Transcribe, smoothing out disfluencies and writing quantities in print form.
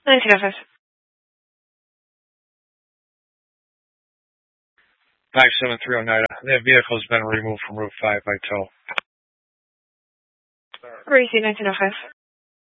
1905. 573 Oneida. That vehicle has been removed from Route 5 by tow. Racy 1905.